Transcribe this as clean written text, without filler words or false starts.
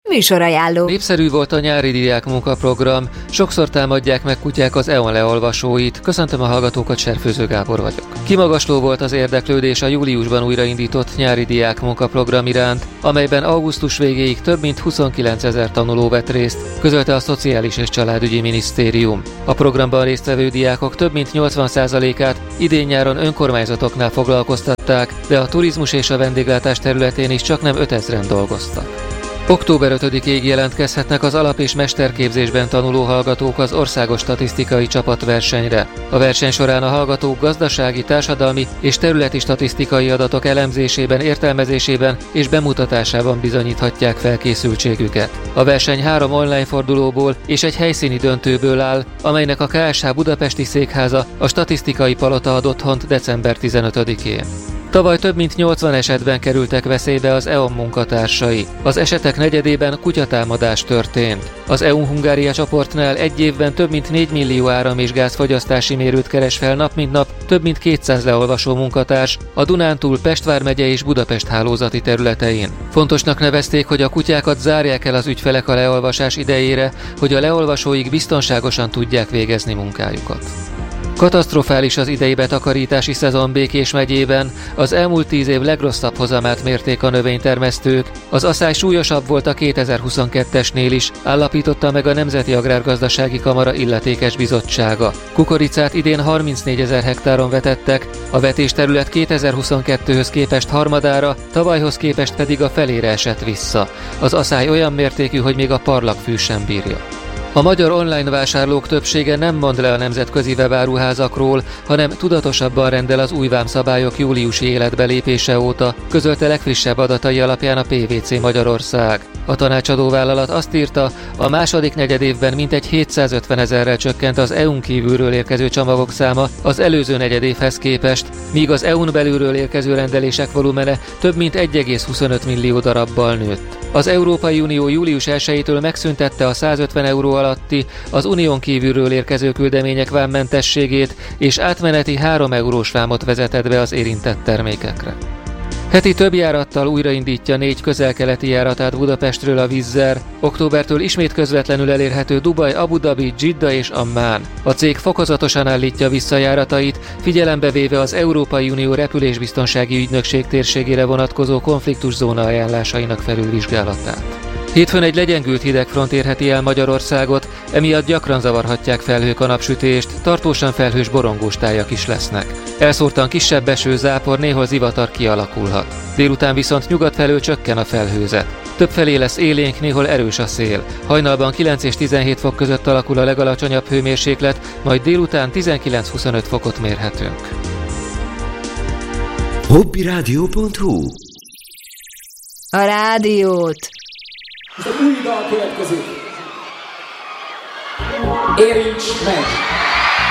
Műsorajánló. Népszerű volt a nyári diák munkaprogram, sokszor támadják meg kutyák az EON leolvasóit. Köszöntöm a hallgatókat, Serfőző Gábor vagyok. Kimagasló volt az érdeklődés a júliusban újraindított nyári diák munkaprogram iránt, amelyben augusztus végéig több mint 29 000 tanuló vett részt, közölte a Szociális és Családügyi Minisztérium. A programban résztvevő diákok több mint 80%-át idén-nyáron önkormányzatoknál foglalkoztatták, de a turizmus és a vendéglátás területén is csaknem 5000-en dolgoztak. Október 5-ig jelentkezhetnek az alap- és mesterképzésben tanuló hallgatók az országos statisztikai csapatversenyre. A verseny során a hallgatók gazdasági, társadalmi és területi statisztikai adatok elemzésében, értelmezésében és bemutatásában bizonyíthatják felkészültségüket. A verseny 3 online fordulóból és egy helyszíni döntőből áll, amelynek a KSH budapesti székháza, a Statisztikai Palota ad otthont december 15-én. Tavaly több mint 80 esetben kerültek veszélybe az EON munkatársai. Az esetek negyedében kutyatámadás történt. Az EU-Hungária csoportnál egy évben több mint 4 millió áram- és gázfogyasztási mérőt keres fel nap mint nap több mint 200 leolvasó munkatárs a Dunántúl, Pest vármegye és Budapest hálózati területein. Fontosnak nevezték, hogy a kutyákat zárják el az ügyfelek a leolvasás idejére, hogy a leolvasóik biztonságosan tudják végezni munkájukat. Katasztrofális az idei betakarítási szezon Békés megyében, az elmúlt 10 év legrosszabb hozamát mérték a növénytermesztők, az aszály súlyosabb volt a 2022-esnél is, állapította meg a Nemzeti Agrárgazdasági Kamara illetékes bizottsága. Kukoricát idén 34 000 hektáron vetettek, a vetésterület 2022-höz képest harmadára, tavalyhoz képest pedig a felére esett vissza. Az aszály olyan mértékű, hogy még a parlagfű sem bírja. A magyar online vásárlók többsége nem mond le a nemzetközi webáruházakról, hanem tudatosabban rendel az új vámszabályok júliusi életbelépése óta, közölte legfrissebb adatai alapján a PVC Magyarország. A tanácsadó vállalat azt írta, a második negyedévben mintegy 750 000-rel csökkent az EU-n kívülről érkező csomagok száma az előző negyedévhez képest, míg az EU-n belülről érkező rendelések volumene több mint 1,25 millió darabbal nőtt. Az Európai Unió július 1-től megszüntette a 150 euró alatti, az unión kívülről érkező küldemények vámmentességét, és átmeneti 3 eurós vámot vezetett be az érintett termékekre. Heti több járattal újraindítja 4 közel-keleti járatát Budapestről a Wizz Air. Októbertől ismét közvetlenül elérhető Dubaj, Abu Dhabi, Dzsidda és Ammán. A cég fokozatosan állítja vissza járatait, figyelembe véve az Európai Unió repülésbiztonsági ügynökség térségére vonatkozó konfliktuszóna ajánlásainak felülvizsgálatát. Hétfőn egy legyengült hidegfront érheti el Magyarországot, emiatt gyakran zavarhatják felhők a napsütést, tartósan felhős borongós tájak is lesznek. Elszórtan kisebb eső, zápor, néhol zivatar kialakulhat. Délután viszont nyugat felől csökken a felhőzet. Többfelé lesz élénk, néhol erős a szél. Hajnalban 9 és 17 fok között alakul a legalacsonyabb hőmérséklet, majd délután 19-25 fokot mérhetünk. Hobbyradio.hu. A rádiót. Most egy új dal következik. Érints meg!